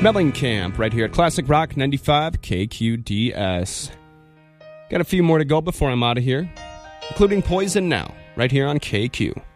Mellencamp right here at Classic Rock 95 KQDS. Got a few more to go before I'm out of here, including Poison Now right here on KQ.